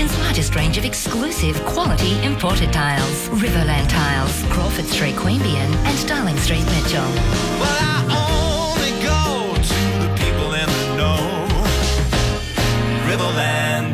Queensland's largest range of exclusive quality imported tiles. Riverland Tiles, Crawford Street, Queanbeyan and Darling Street, Mitchell. Well, I only go to the people in the know. Riverland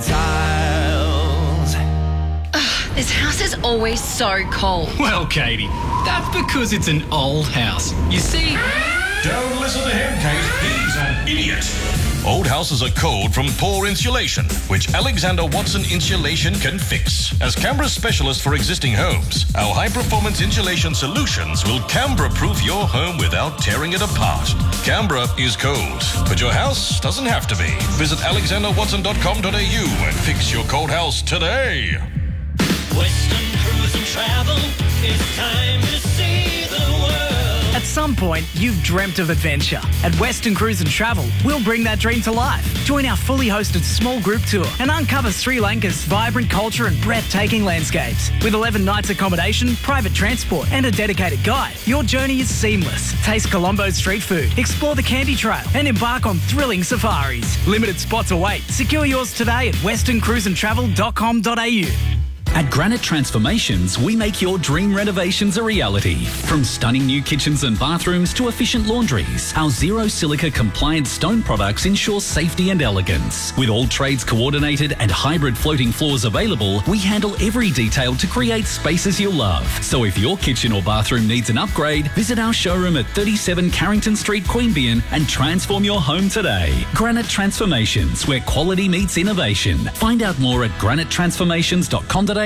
Tiles. This house is always so cold. Well, Katie, that's because it's an old house. You see... Don't listen to him, Kate. He's an idiot. Old houses are cold from poor insulation, which Alexander Watson Insulation can fix. As Canberra's specialist for existing homes, our high-performance insulation solutions will Canberra-proof your home without tearing it apart. Canberra is cold, but your house doesn't have to be. Visit alexanderwatson.com.au and fix your cold house today. Western Cruise and Travel, it's time to see the world. At some point, you've dreamt of adventure. At Western Cruise and Travel, we'll bring that dream to life. Join our fully hosted small group tour and uncover Sri Lanka's vibrant culture and breathtaking landscapes. With 11 nights accommodation, private transport and a dedicated guide, your journey is seamless. Taste Colombo's street food, explore the Candy Trail and embark on thrilling safaris. Limited spots await. Secure yours today at westerncruiseandtravel.com.au. At Granite Transformations, we make your dream renovations a reality. From stunning new kitchens and bathrooms to efficient laundries, our zero silica compliant stone products ensure safety and elegance. With all trades coordinated and hybrid floating floors available, we handle every detail to create spaces you'll love. So if your kitchen or bathroom needs an upgrade, visit our showroom at 37 Carrington Street, Queanbeyan and transform your home today. Granite Transformations, where quality meets innovation. Find out more at granitetransformations.com.au.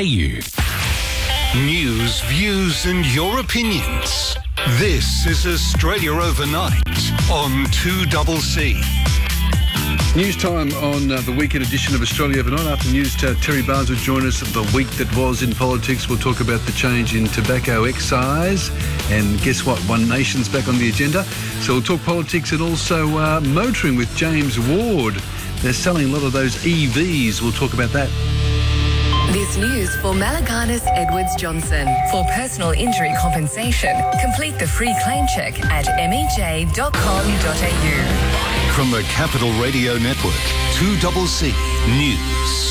News, views and your opinions. This is Australia Overnight on 2CC. News time on the weekend edition of Australia Overnight. After news, Terry Barnes will join us. The week that was in politics. We'll talk about the change in tobacco excise. And guess what? One Nation's back on the agenda. So we'll talk politics and also motoring with James Ward. They're selling a lot of those EVs. We'll talk about that. This news for Malaganas Edwards Johnson. For personal injury compensation, complete the free claim check at mej.com.au. From the Capital Radio Network, 2CC News.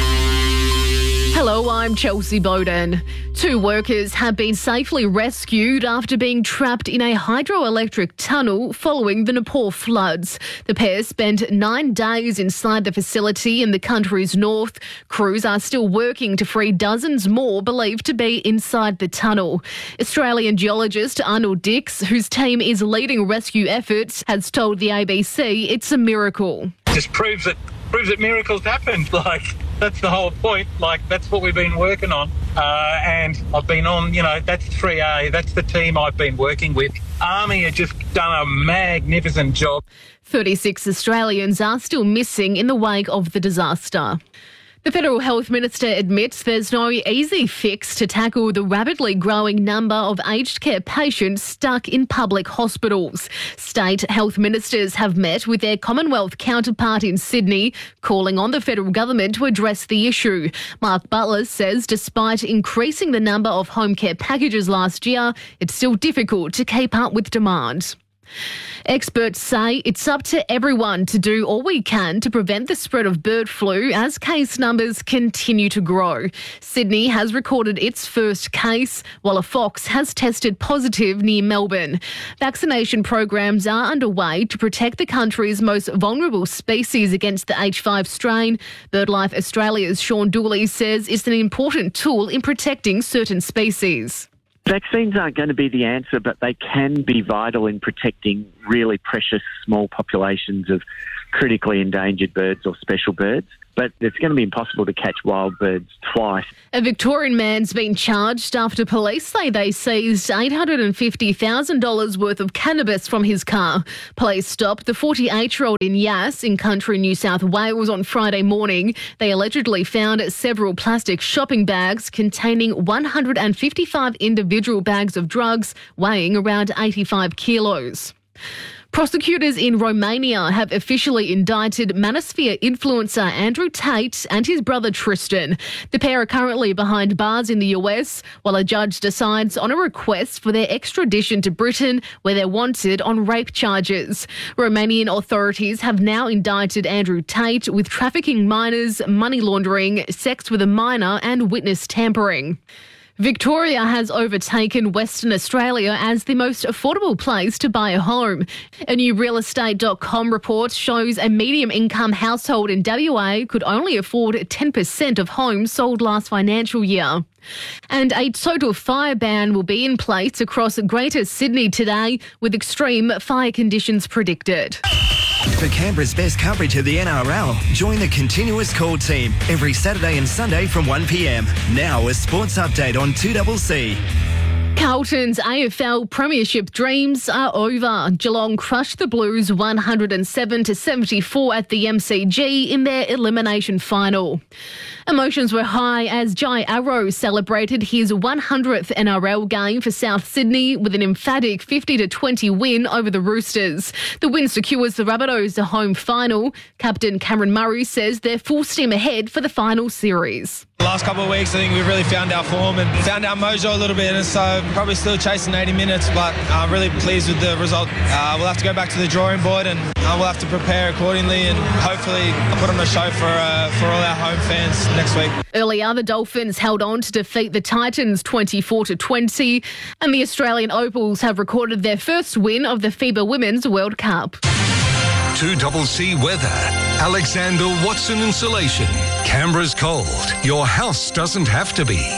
Hello, I'm Chelsea Bowden. 2 workers have been safely rescued after being trapped in a hydroelectric tunnel following the Nepal floods. The pair spent 9 days inside the facility in the country's north. Crews are still working to free dozens more believed to be inside the tunnel. Australian geologist Arnold Dix, whose team is leading rescue efforts, has told the ABC it's a miracle. Just proves that miracles happen. That's the whole point. That's what we've been working on. And I've been on, that's 3A. That's the team I've been working with. Army have just done a magnificent job. 36 Australians are still missing in the wake of the disaster. The Federal Health Minister admits there's no easy fix to tackle the rapidly growing number of aged care patients stuck in public hospitals. State health ministers have met with their Commonwealth counterpart in Sydney, calling on the federal government to address the issue. Mark Butler says despite increasing the number of home care packages last year, it's still difficult to keep up with demand. Experts say it's up to everyone to do all we can to prevent the spread of bird flu as case numbers continue to grow. Sydney has recorded its first case, while a fox has tested positive near Melbourne. Vaccination programs are underway to protect the country's most vulnerable species against the H5 strain. BirdLife Australia's Sean Dooley says it's an important tool in protecting certain species. Vaccines aren't going to be the answer, but they can be vital in protecting really precious small populations of critically endangered birds or special birds. But it's going to be impossible to catch wild birds twice. A Victorian man's been charged after police say they seized $850,000 worth of cannabis from his car. Police stopped the 48-year-old in Yass in country New South Wales on Friday morning. They allegedly found several plastic shopping bags containing 155 individual bags of drugs weighing around 85 kilos. Prosecutors in Romania have officially indicted Manosphere influencer Andrew Tate and his brother Tristan. The pair are currently behind bars in the US while a judge decides on a request for their extradition to Britain, where they're wanted on rape charges. Romanian authorities have now indicted Andrew Tate with trafficking minors, money laundering, sex with a minor and witness tampering. Victoria has overtaken Western Australia as the most affordable place to buy a home. A new realestate.com report shows a medium-income household in WA could only afford 10% of homes sold last financial year. And a total fire ban will be in place across Greater Sydney today, with extreme fire conditions predicted. For Canberra's best coverage of the NRL, join the Continuous Call team every Saturday and Sunday from 1 p.m. Now a sports update on 2CC. Carlton's AFL Premiership dreams are over. Geelong crushed the Blues 107-74 at the MCG in their elimination final. Emotions were high as Jai Arrow celebrated his 100th NRL game for South Sydney with an emphatic 50-20 win over the Roosters. The win secures the Rabbitohs a home final. Captain Cameron Murray says they're full steam ahead for the final series. The last couple of weeks, I think we've really found our form and found our mojo a little bit, and so probably still chasing 80 minutes, but I'm really pleased with the result. We'll have to go back to the drawing board and we'll have to prepare accordingly and hopefully put on a show for all our home fans next week. Earlier, the Dolphins held on to defeat the Titans 24-20, and the Australian Opals have recorded their first win of the FIBA Women's World Cup. 2CC weather. Alexander Watson Insulation. Canberra's cold. Your house doesn't have to be.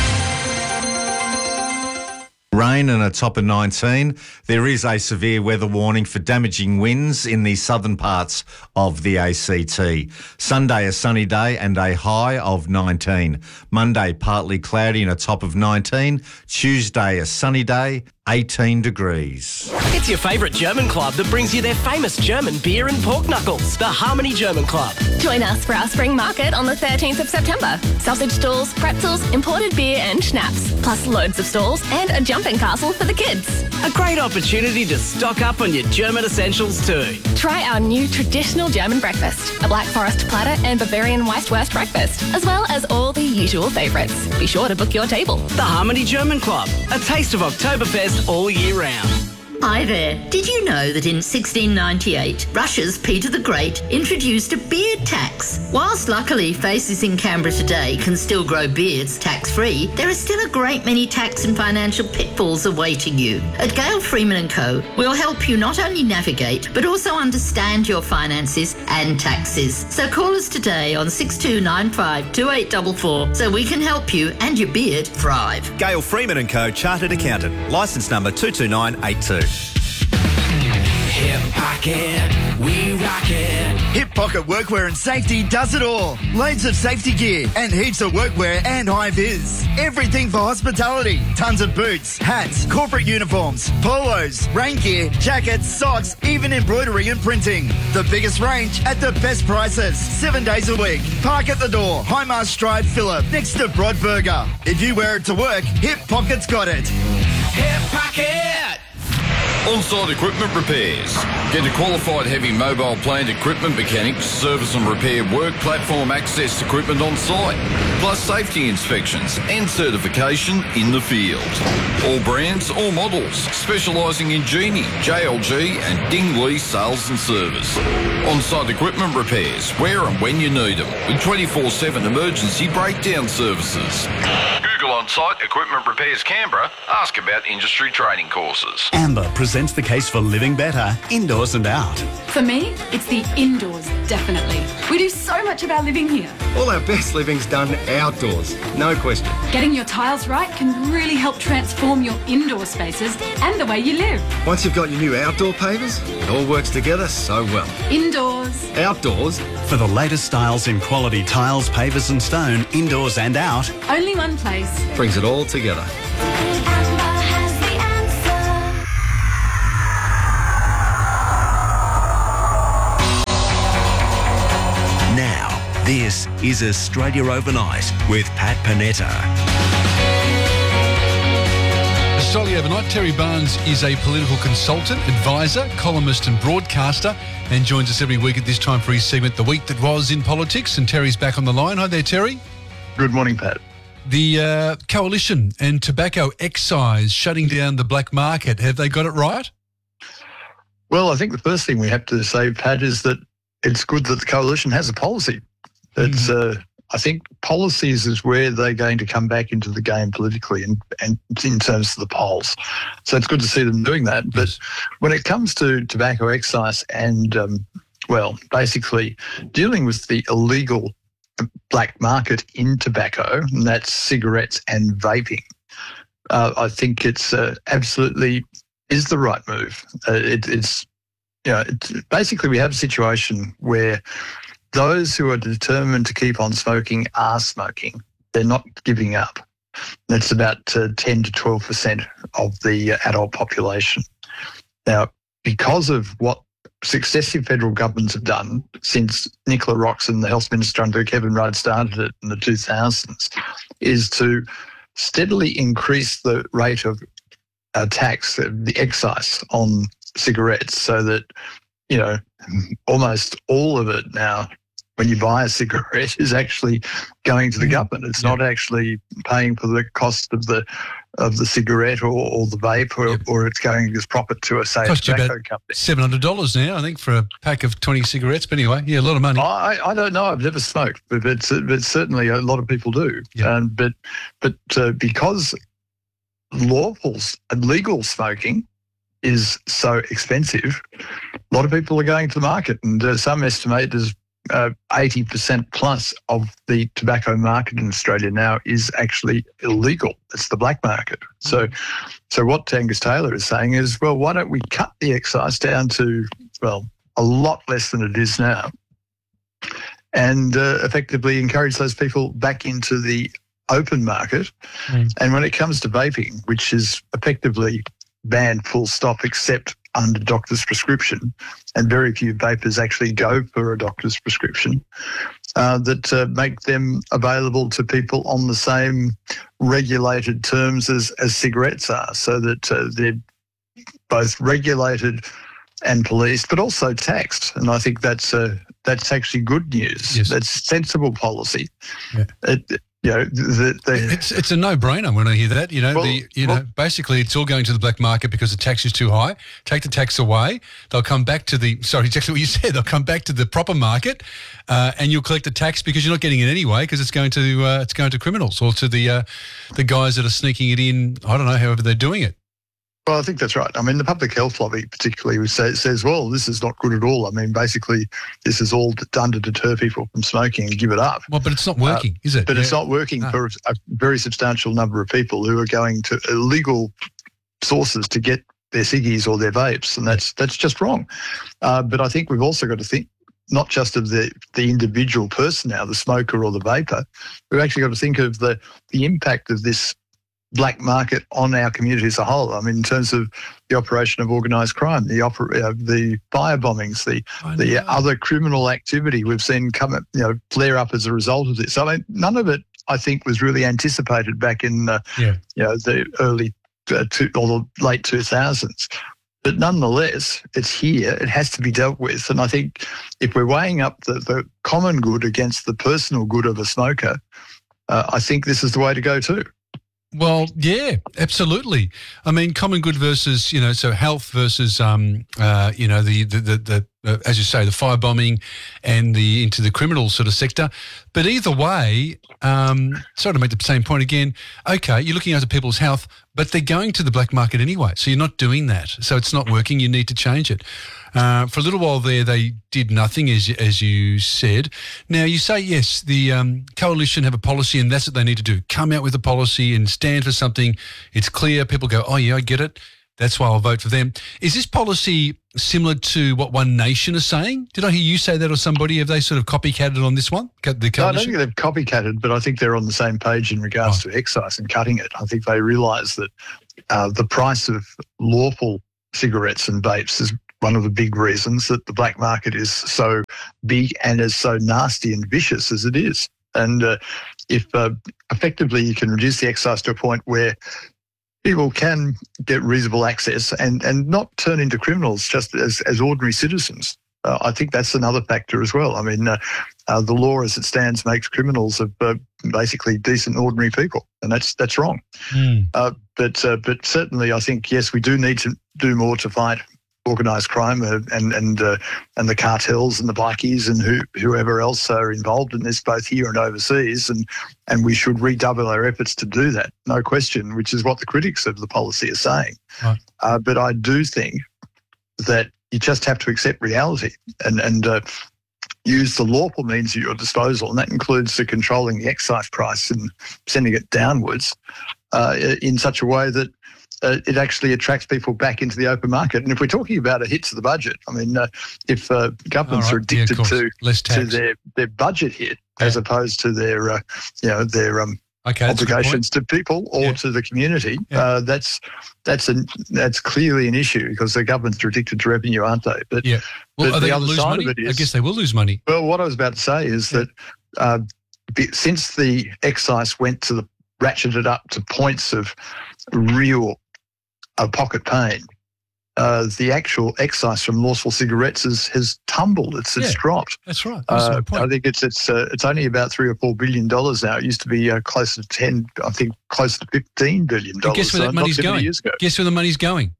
Rain and a top of 19. There is a severe weather warning for damaging winds in the southern parts of the ACT. Sunday, a sunny day and a high of 19. Monday, partly cloudy and a top of 19. Tuesday, a sunny day, 18 degrees. It's your favourite German club that brings you their famous German beer and pork knuckles, the Harmony German Club. Join us for our spring market on the 13th of September. Sausage stalls, pretzels, imported beer and schnapps, plus loads of stalls and a jumping castle for the kids. A great opportunity to stock up on your German essentials too. Try our new traditional German breakfast, a Black Forest platter and Bavarian Weisswurst breakfast, as well as all the usual favourites. Be sure to book your table. The Harmony German Club, a taste of Oktoberfest all year round. Hi there. Did you know that in 1698, Russia's Peter the Great introduced a beard tax? Whilst luckily faces in Canberra today can still grow beards tax-free, there are still a great many tax and financial pitfalls awaiting you. At Gale Freeman & Co, we'll help you not only navigate, but also understand your finances and taxes. So call us today on 6295 2844 so we can help you and your beard thrive. Gale Freeman & Co, Chartered Accountant, licence number 22982. Hip Pocket, we rock it. Hip Pocket Workwear and Safety does it all. Loads of safety gear and heaps of workwear and high-vis. Everything for hospitality. Tons of boots, hats, corporate uniforms, polos, rain gear, jackets, socks, even embroidery and printing. The biggest range at the best prices. 7 days a week. Park at the door. Highmast Drive, Phillip, next to Broadburger. If you wear it to work, Hip Pocket's got it. Hip Pocket! On-site equipment repairs. Get a qualified heavy mobile plant equipment mechanic to service and repair work platform access equipment on site, plus safety inspections and certification in the field. All brands, all models, specialising in Genie, JLG and Dingley sales and service. On-site equipment repairs, where and when you need them, with 24/7 emergency breakdown services. Google On-Site Equipment Repairs Canberra. Ask about industry training courses. Amber presents the case for living better, indoors and out. For me, it's the indoors, definitely. We do so much of our living here. All our best living's done outdoors, no question. Getting your tiles right can really help transform your indoor spaces and the way you live. Once you've got your new outdoor pavers, it all works together so well. Indoors. Outdoors. For the latest styles in quality tiles, pavers and stone, indoors and out. Only one place. Brings it all together. Now, this is Australia Overnight with Pat Panetta. Australia Overnight. Terry Barnes is a political consultant, advisor, columnist and broadcaster, and joins us every week at this time for his segment, The Week That Was in Politics. And Terry's back on the line. Hi there, Terry. Good morning, Pat. The Coalition and tobacco excise shutting down the black market. Have they got it right? Well, I think the first thing we have to say, Pat, is that it's good that the Coalition has a policy. It's, I think policies is where they're going to come back into the game politically and in terms of the polls. So it's good to see them doing that. But when it comes to tobacco excise and, basically dealing with the illegal black market in tobacco, and that's cigarettes and vaping, I think it's absolutely is the right move. It's basically we have a situation where those who are determined to keep on smoking are smoking. They're not giving up. That's about 10 to 12% of the adult population. Now, because of what successive federal governments have done since Nicola Roxon, the health minister under Kevin Rudd, started it in the 2000s, is to steadily increase the rate of tax, the excise on cigarettes, so that, almost all of it now, when you buy a cigarette, is actually going to the government. It's not actually paying for the cost of the cigarette or the vape, or it's going as profit to a tobacco company. $700 now, I think, for a pack of 20 cigarettes. But anyway, a lot of money. I don't know. I've never smoked, but certainly a lot of people do. Yeah. But because legal smoking is so expensive, a lot of people are going to the market, and some estimate is 80% plus of the tobacco market in Australia now is actually illegal. It's the black market. So what Angus Taylor is saying is, well, why don't we cut the excise down to, a lot less than it is now, and effectively encourage those people back into the open market. And when it comes to vaping, which is effectively banned full stop except under doctor's prescription, and very few vapers actually go for a doctor's prescription, that make them available to people on the same regulated terms as cigarettes are, so that they're both regulated and policed, but also taxed. And I think that's actually good news. Yes. That's sensible policy. Yeah. It's a no-brainer when I hear that. Basically it's all going to the black market because the tax is too high. Take the tax away, they'll come back to exactly what you said. They'll come back to the proper market, and you'll collect the tax because you're not getting it anyway, because it's going to criminals or to the guys that are sneaking it in. I don't know, however they're doing it. Well, I think that's right. I mean, the public health lobby particularly says, well, this is not good at all. I mean, basically, this is all done to deter people from smoking and give it up. Well, but it's not working, is it? But it's not working for a very substantial number of people who are going to illegal sources to get their ciggies or their vapes, and that's just wrong. But I think we've also got to think not just of the individual person now, the smoker or the vapor. We've actually got to think of the impact of this black market on our community as a whole. I mean, in terms of the operation of organised crime, the fire bombings, the other criminal activity we've seen flare up as a result of this. I mean, none of it, I think, was really anticipated back in the early or the late 2000s. But nonetheless, it's here. It has to be dealt with. And I think if we're weighing up the common good against the personal good of a smoker, I think this is the way to go too. Well, yeah, absolutely. I mean, common good versus, so health versus, as you say, the firebombing and into the criminal sort of sector. But either way, sorry to make the same point again, okay, you're looking after people's health, but they're going to the black market anyway. So you're not doing that. So it's not working. You need to change it. For a little while there, they did nothing, as you said. Now, you say, yes, the Coalition have a policy and that's what they need to do. Come out with a policy and stand for something. It's clear. People go, oh, yeah, I get it. That's why I'll vote for them. Is this policy similar to what One Nation is saying? Did I hear you say that or somebody? Have they sort of copycatted on this one? No, I don't think they've copycatted, but I think they're on the same page in regards to excise and cutting it. I think they realise that the price of lawful cigarettes and vapes is one of the big reasons that the black market is so big and is so nasty and vicious as it is. And if effectively you can reduce the excise to a point where people can get reasonable access and not turn into criminals just as ordinary citizens. I think that's another factor as well. I mean, the law as it stands makes criminals of basically decent, ordinary people, and that's wrong. But certainly, I think yes, we do need to do more to fight organised crime and the cartels and the bikies and whoever else are involved in this, both here and overseas, and we should redouble our efforts to do that, no question. Which is what the critics of the policy are saying. Right. But I do think that you just have to accept reality and use the lawful means at your disposal, and that includes controlling the excise price and sending it downwards in such a way that it actually attracts people back into the open market. And if we're talking about a hit to the budget, I mean, if governments are addicted to their budget hit as opposed to their obligations to people or to the community, that's clearly an issue because the governments are addicted to revenue, aren't they? But well, are they the going other to lose side money? of it is, I guess they will lose money. Well, what I was about to say is that since the excise ratcheted up to points of real pocket pain, the actual excise from lawful cigarettes has tumbled. It's dropped. That's right. That's my point. I think it's only about $3 or $4 billion now. It used to be closer to 10. I think closer to $15 billion. And guess where that money's going? Guess where the money's going?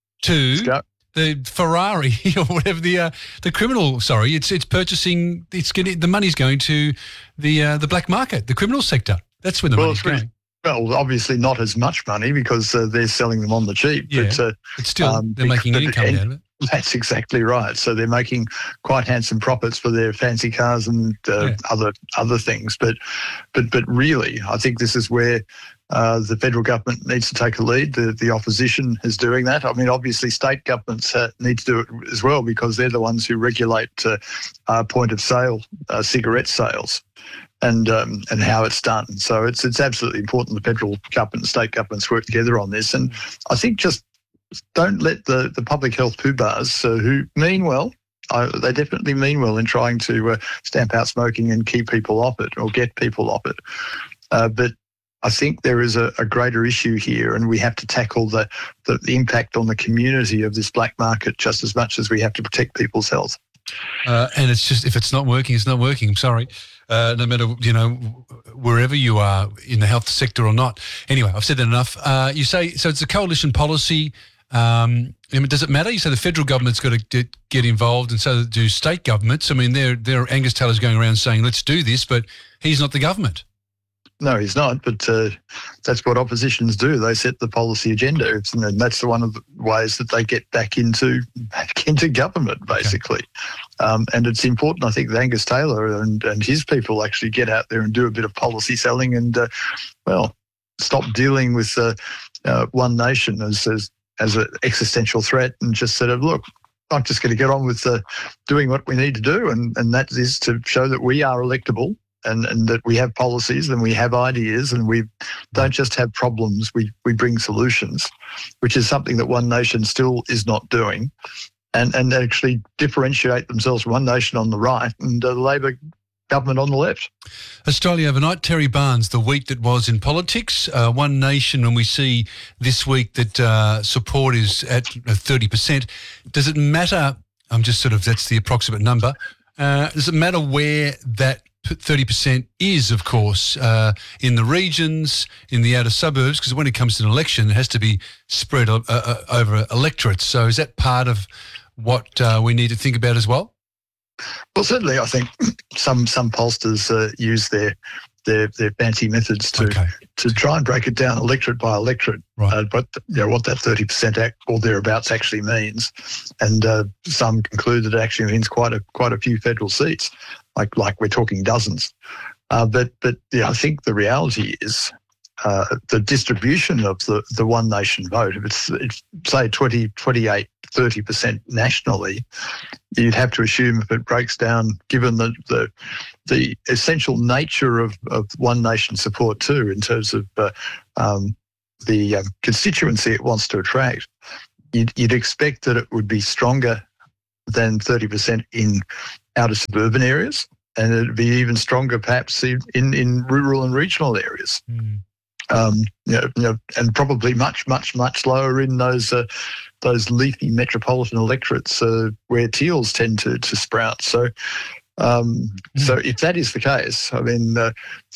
To the Ferrari or whatever the criminal. Sorry, it's purchasing. The money's going to the black market, the criminal sector. That's where the money's going. Well, obviously not as much money because they're selling them on the cheap. Yeah, but still, they're making income out of it. That's exactly right. So they're making quite handsome profits for their fancy cars and other things. But really, I think this is where the federal government needs to take a lead. The opposition is doing that. I mean, obviously, state governments need to do it as well because they're the ones who regulate point of sale cigarette sales. And how it's done. So it's absolutely important the federal government and state governments work together on this. And I think just don't let the public health poobahs who mean well, they definitely mean well in trying to stamp out smoking and keep people off it or get people off it. But I think there is a greater issue here, and we have to tackle the impact on the community of this black market just as much as we have to protect people's health. And it's just, if it's not working, it's not working. I'm sorry. No matter, wherever you are in the health sector or not. Anyway, I've said that enough. You say, so it's a coalition policy. Does it matter? You say the federal government's got to get involved, and so do state governments. I mean, there Angus Taylor's going around saying, let's do this, but he's not the government. No, he's not, but that's what oppositions do. They set the policy agenda, and that's one of the ways that they get back into government, basically. Okay. And it's important, I think, that Angus Taylor and his people actually get out there and do a bit of policy selling and, stop dealing with one nation as an existential threat and just sort of, look, I'm just going to get on with doing what we need to do, and that is to show that we are electable. And that we have policies and we have ideas and we don't just have problems, we bring solutions, which is something that One Nation still is not doing, and actually differentiate themselves from One Nation on the right and the Labor government on the left. Australia Overnight, Terry Barnes, the week that was in politics, One Nation, and we see this week that support is at 30%. Does it matter, that's the approximate number, does it matter where that 30% is, of course, in the regions, in the outer suburbs, because when it comes to an election, it has to be spread over electorates. So is that part of what we need to think about as well? Well, certainly I think some pollsters use their fancy methods to try and break it down electorate by electorate, right. But what that 30% or thereabouts actually means, and some conclude that it actually means quite a few federal seats, like we're talking dozens. But I think the reality is the distribution of the One Nation vote. If it's say 20, 28, 30% nationally, you'd have to assume if it breaks down, given the essential nature of One Nation support too, in terms of the constituency it wants to attract, you'd expect that it would be stronger than 30% in outer suburban areas, and it'd be even stronger perhaps in rural and regional areas. and probably much lower in those leafy metropolitan electorates where Teals tend to sprout. So, so if that is the case, I mean, the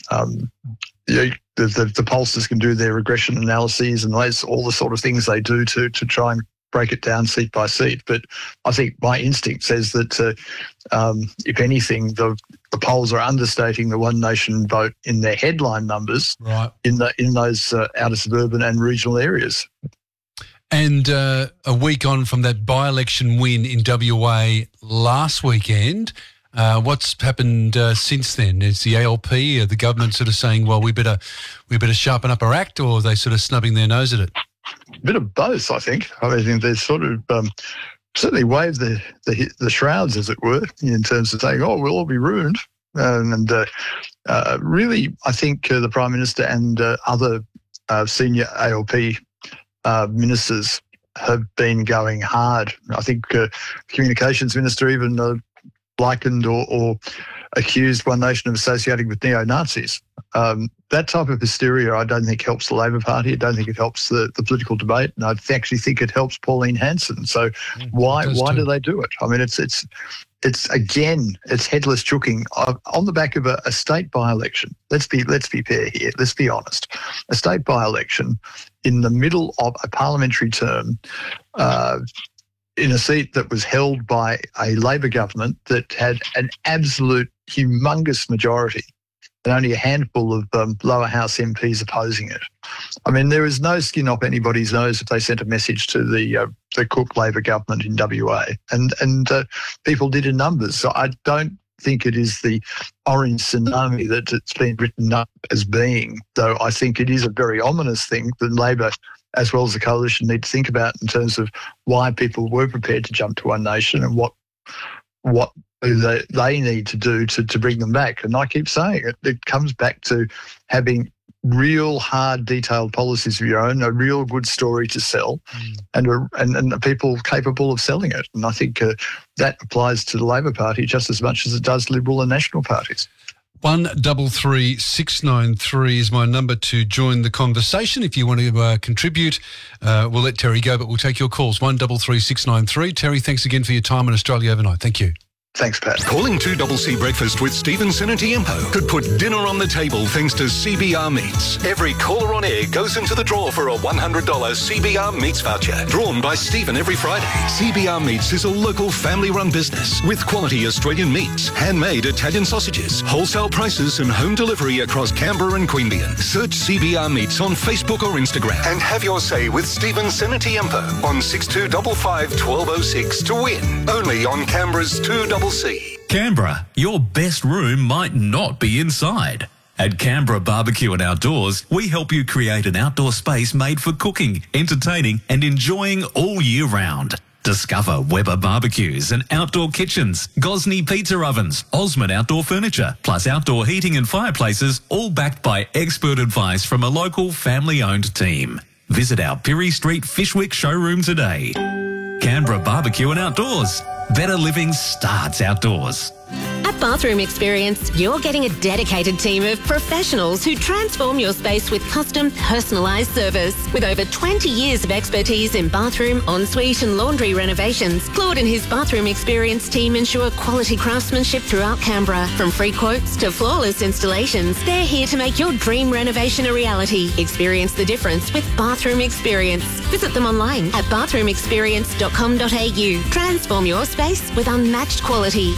pollsters can do their regression analyses and all the sort of things they do to try and break it down seat by seat. But I think my instinct says that if anything, the polls are understating the One Nation vote in their headline numbers, right, in those outer suburban and regional areas. And a week on from that by-election win in WA last weekend, what's happened since then? Is the ALP, the government, sort of saying, "Well, we better sharpen up our act," or are they sort of snubbing their nose at it? A bit of both, I think. I mean, they sort of certainly waved the shrouds, as it were, in terms of saying, "Oh, we'll all be ruined." And really, I think the Prime Minister and other senior ALP ministers have been going hard. I think the Communications Minister even likened or accused One Nation of associating with neo-Nazis. That type of hysteria I don't think helps the Labor Party. I don't think it helps the political debate. And I actually think it helps Pauline Hanson. So why do they do it? I mean, it's headless chooking on the back of a state by-election. Let's be fair here. Let's be honest. A state by-election in the middle of a parliamentary term, in a seat that was held by a Labor government that had an absolute humongous majority and only a handful of lower house MPs opposing it. I mean, there is no skin off anybody's nose if they sent a message to the Cook Labor government in WA, and people did in numbers. So I don't think it is the orange tsunami that it's been written up as being, though I think it is a very ominous thing that Labor, as well as the coalition, need to think about in terms of why people were prepared to jump to One Nation and what they need to do to bring them back. And I keep saying it comes back to having real hard, detailed policies of your own, a real good story to sell, and people capable of selling it. And I think that applies to the Labor Party just as much as it does Liberal and National parties. 133693 is my number to join the conversation. If you want to contribute, we'll let Terry go, but we'll take your calls. 133693. Terry, thanks again for your time on Australia Overnight. Thank you. Thanks, Pat. Calling 2CC Breakfast with Stephen Senatiempo could put dinner on the table thanks to CBR Meats. Every caller on air goes into the draw for a $100 CBR Meats voucher, drawn by Stephen every Friday. CBR Meats is a local family-run business with quality Australian meats, handmade Italian sausages, wholesale prices and home delivery across Canberra and Queanbeyan. Search CBR Meats on Facebook or Instagram and have your say with Stephen Senatiempo on 6255 1206 to win. Only on Canberra's 2CC. Canberra, your best room might not be inside. At Canberra Barbecue and Outdoors, we help you create an outdoor space made for cooking, entertaining and enjoying all year round. Discover Weber barbecues and outdoor kitchens, Gosney pizza ovens, Osmond outdoor furniture, plus outdoor heating and fireplaces, all backed by expert advice from a local family-owned team. Visit our Pirie Street Fishwick showroom today. Canberra Barbecue and Outdoors. Better living starts outdoors. At Bathroom Experience, you're getting a dedicated team of professionals who transform your space with custom, personalised service. With over 20 years of expertise in bathroom, ensuite and laundry renovations, Claude and his Bathroom Experience team ensure quality craftsmanship throughout Canberra. From free quotes to flawless installations, they're here to make your dream renovation a reality. Experience the difference with Bathroom Experience. Visit them online at bathroomexperience.com.au. Transform your space with unmatched quality.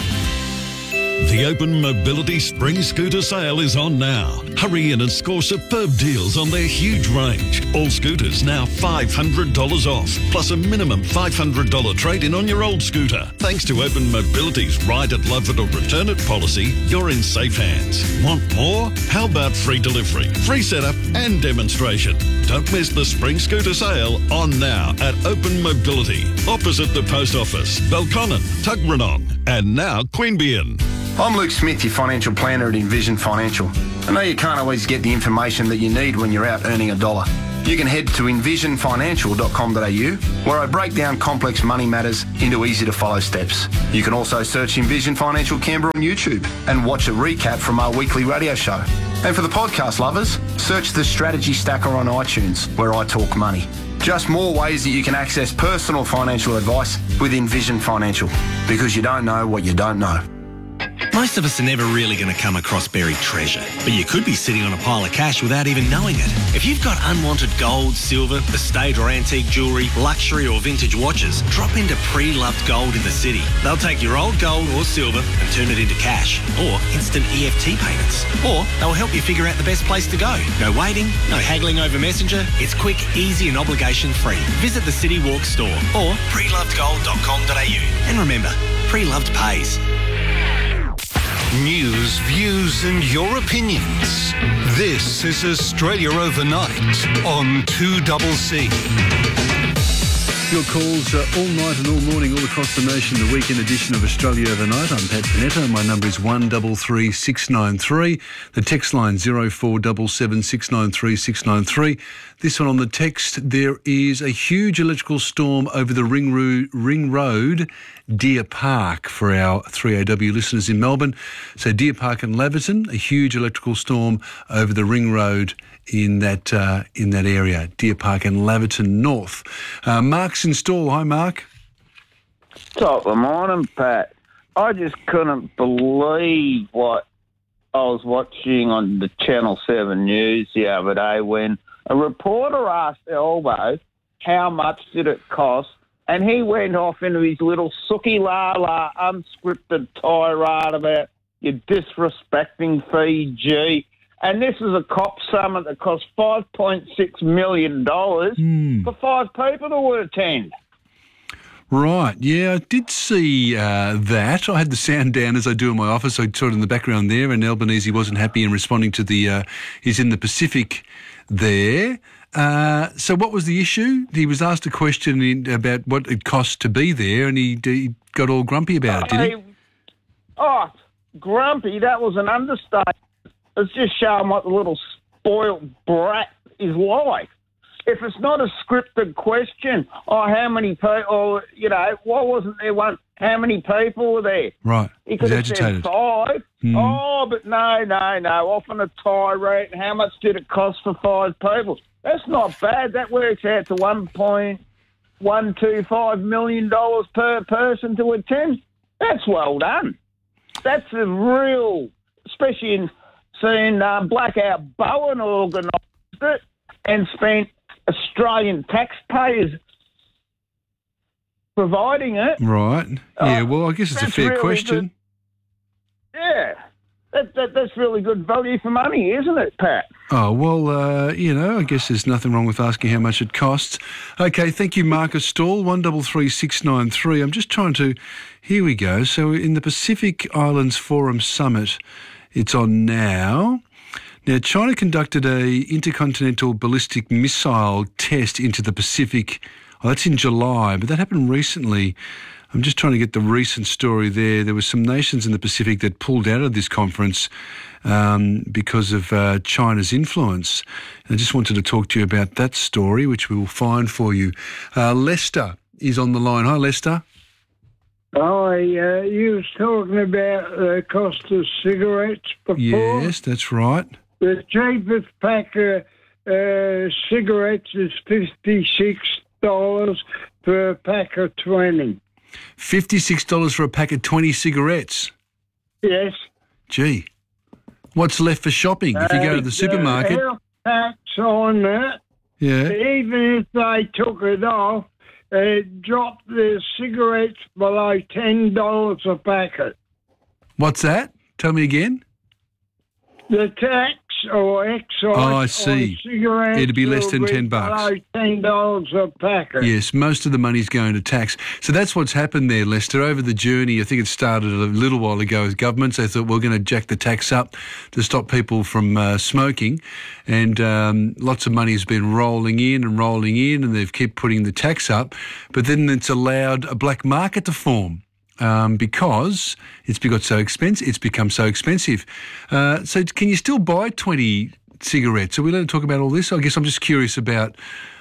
The Open Mobility Spring Scooter Sale is on now. Hurry in and score superb deals on their huge range. All scooters now $500 off, plus a minimum $500 trade-in on your old scooter. Thanks to Open Mobility's Ride it, Love it or Return it policy, you're in safe hands. Want more? How about free delivery, free setup and demonstration? Don't miss the Spring Scooter Sale on now at Open Mobility, opposite the Post Office, Belconnen, Tuggeranong and now Queanbeyan. I'm Luke Smith, your financial planner at Envision Financial. I know you can't always get the information that you need when you're out earning a dollar. You can head to envisionfinancial.com.au, where I break down complex money matters into easy-to-follow steps. You can also search Envision Financial Canberra on YouTube and watch a recap from our weekly radio show. And for the podcast lovers, search the Strategy Stacker on iTunes, where I talk money. Just more ways that you can access personal financial advice with Envision Financial, because you don't know what you don't know. Most of us are never really going to come across buried treasure, but you could be sitting on a pile of cash without even knowing it. If you've got unwanted gold, silver, estate or antique jewellery, luxury or vintage watches, drop into Pre-Loved Gold in the city. They'll take your old gold or silver and turn it into cash or instant EFT payments. Or they'll help you figure out the best place to go. No waiting, no haggling over Messenger. It's quick, easy and obligation free. Visit the City Walk store or prelovedgold.com.au. And remember, Pre-Loved pays. News, views and your opinions. This is Australia Overnight on 2CC. Your calls all night and all morning, all across the nation, the weekend edition of Australia Overnight. I'm Pat Panetta. My number is 133693. The text line 0477 693 693. This one on the text, there is a huge electrical storm over the Ring Road, Deer Park, for our 3AW listeners in Melbourne. So Deer Park and Laverton, a huge electrical storm over the Ring Road in that area, Deer Park and Laverton North. Mark's in Stawell. Hi, Mark. Top of the morning, Pat. I just couldn't believe what I was watching on the Channel 7 News the other day when a reporter asked Elbow how much did it cost, and he went off into his little sookie-la-la unscripted tirade about you're disrespecting Fiji. And this is a COP summit that cost $5.6 million for 5 people to attend. Right, yeah, I did see that. I had the sound down as I do in my office. I saw it in the background there, and Albanese wasn't happy in responding to the he's in the Pacific there. So what was the issue? He was asked a question about what it cost to be there, and he got all grumpy about it, did he? Oh, grumpy, that was an understatement. It's just showing what the little spoiled brat is like. If it's not a scripted question, how many people, or, why wasn't there one? How many people were there? Right. He could have said 5. Oh, but no. Off on a tirade. How much did it cost for 5 people? That's not bad. That works out to $1.125 million per person to attend. That's well done. That's a real, especially in seeing Blackout Bowen organised it and spent Australian taxpayers providing it. Right. Yeah, well, I guess it's a fair really question. Good. Yeah. That's really good value for money, isn't it, Pat? Oh, well, I guess there's nothing wrong with asking how much it costs. Okay, thank you, Marcus Stawell, 133693. I'm just trying to... Here we go. So in the Pacific Islands Forum Summit, it's on now. Now, China conducted a intercontinental ballistic missile test into the Pacific. Oh, that's in July, but that happened recently. I'm just trying to get the recent story there. There were some nations in the Pacific that pulled out of this conference because of China's influence. And I just wanted to talk to you about that story, which we will find for you. Lester is on the line. Hi, Lester. Oh, you was talking about the cost of cigarettes before? Yes, that's right. The cheapest pack of cigarettes is $56 for a pack of 20. $56 for a pack of 20 cigarettes? Yes. Gee. What's left for shopping if you go to the supermarket? Health tax on it. Yeah. Even if they took it off, it dropped the cigarettes below $10 a packet. What's that? Tell me again. The tax or excise I see. on cigarettes It'd be less than will be $10. below $10 a packet. Yes, most of the money's going to tax. So that's what's happened there, Lester. Over the journey, I think it started a little while ago with governments. They thought we're going to jack the tax up to stop people from smoking. And lots of money has been rolling in, and they've kept putting the tax up. But then it's allowed a black market to form. Because it's become so expensive. So can you still buy 20 cigarettes? Are we allowed to talk about all this? I guess I'm just curious about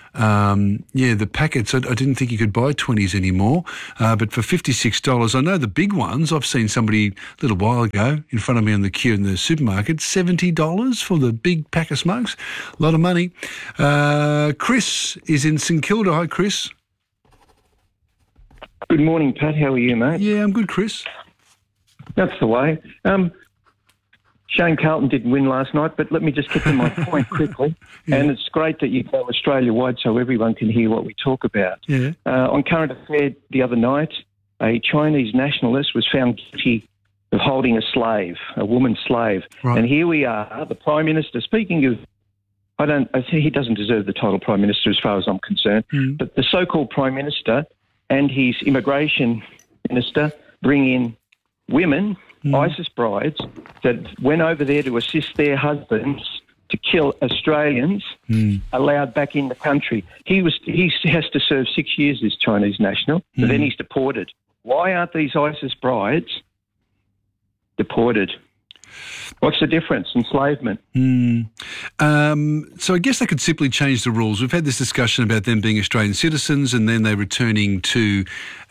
The packets, I didn't think you could buy 20s anymore, but for $56, I know the big ones, I've seen somebody a little while ago in front of me on the queue in the supermarket, $70 for the big pack of smokes. A lot of money. Chris is in St Kilda. Hi, Chris. Good morning, Pat. How are you, mate? Yeah, I'm good, Chris. That's the way. Shane Carlton didn't win last night, but let me just get to my point quickly. Yeah. And it's great that you go Australia-wide so everyone can hear what we talk about. Yeah. On Current Affair the other night, a Chinese nationalist was found guilty of holding a slave, a woman slave. Right. And here we are, the Prime Minister, speaking of, I think he doesn't deserve the title Prime Minister as far as I'm concerned, but the so-called Prime Minister and his immigration minister bring in women, ISIS brides, that went over there to assist their husbands to kill Australians, allowed back in the country. He has to serve 6 years, this Chinese national, but then he's deported. Why aren't these ISIS brides deported? What's the difference? Enslavement. So I guess they could simply change the rules. We've had this discussion about them being Australian citizens and then they're returning to,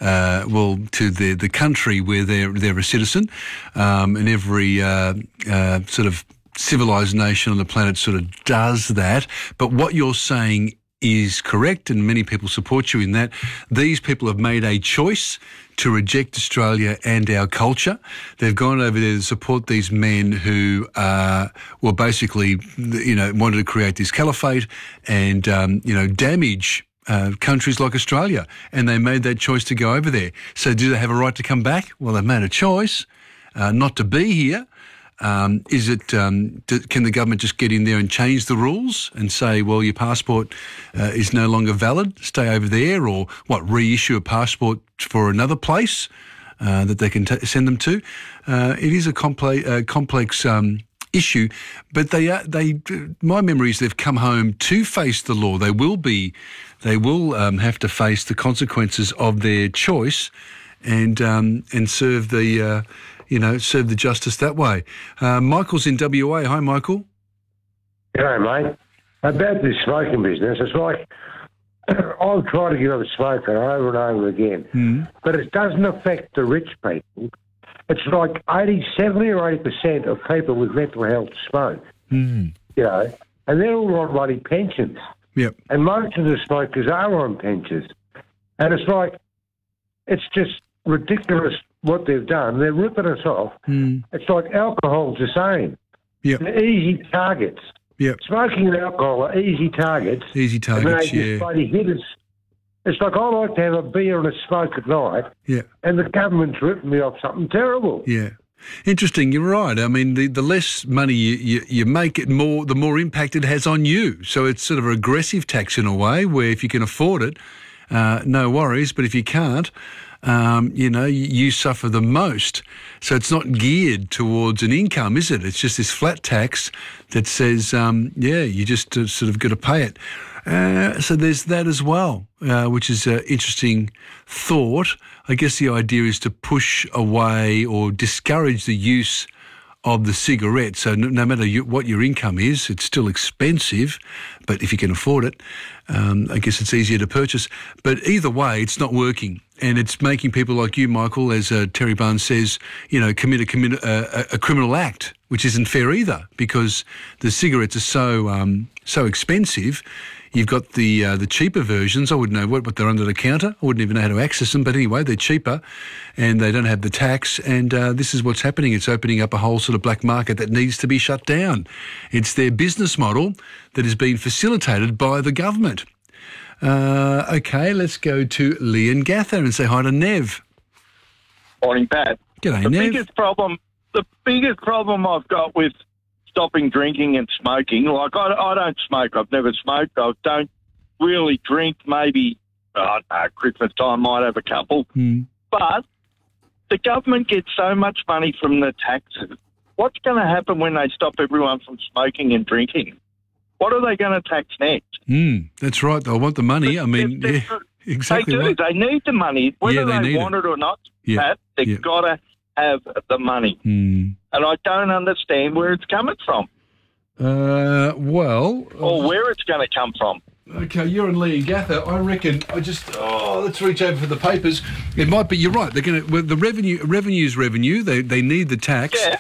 to the country where they're a citizen. And every sort of civilised nation on the planet sort of does that. But what you're saying is correct, and many people support you in that. These people have made a choice to reject Australia and our culture. They've gone over there to support these men who were basically, wanted to create this caliphate and, damage countries like Australia. And they made that choice to go over there. So do they have a right to come back? Well, they've made a choice not to be here. Can the government just get in there and change the rules and say, well, your passport is no longer valid, stay over there, or reissue a passport for another place that they can send them to? It is a complex issue, but my memory is they've come home to face the law. They will have to face the consequences of their choice and serve the serve the justice that way. Michael's in WA. Hi, Michael. G'day, mate. About this smoking business, it's like I've tried to give up smoking over and over again, but it doesn't affect the rich people. It's like 70 or 80% of people with mental health smoke, and they're all on bloody pensions. Yep. And most of the smokers are on pensions. And it's like, it's just ridiculous what they've done. They're ripping us off. It's like alcohol's the same. Yep. They're easy targets. Yep. Smoking and alcohol are easy targets. Easy targets, and they just bloody hit us. It's like I like to have a beer and a smoke at night, and the government's ripping me off something terrible. Yeah. Interesting, you're right. I mean, the less money you make, the more impact it has on you. So it's sort of a regressive tax in a way, where if you can afford it, no worries. But if you can't, you suffer the most. So it's not geared towards an income, is it? It's just this flat tax that says, you just sort of got to pay it. So there's that as well, which is an interesting thought. I guess the idea is to push away or discourage the use of the cigarette. So no matter what your income is, it's still expensive, but if you can afford it, I guess it's easier to purchase. But either way, it's not working. And it's making people like you, Michael, as Terry Barnes says, commit a criminal act, which isn't fair either, because the cigarettes are so expensive. You've got the cheaper versions. I wouldn't know what they're under the counter. I wouldn't even know how to access them. But anyway, they're cheaper and they don't have the tax. And this is what's happening. It's opening up a whole sort of black market that needs to be shut down. It's their business model that is being facilitated by the government. Okay, let's go to Lee and Gather and say hi to Nev. Morning, Pat. G'day, Nev. The biggest problem I've got with stopping drinking and smoking, like I don't smoke. I've never smoked. I don't really drink. Maybe, I don't know, Christmas time might have a couple. But the government gets so much money from the taxes. What's going to happen when they stop everyone from smoking and drinking? What are they going to tax next? That's right. They want the money. I mean, exactly. They do. Right. They need the money. Whether they want it or not, Pat, they've got to have the money. And I don't understand where it's coming from. Or where it's going to come from. Okay, you're in Lee and Gather. I reckon let's reach over for the papers. It might be, you're right, they're going to, the revenue's revenue. They need the tax. Yeah.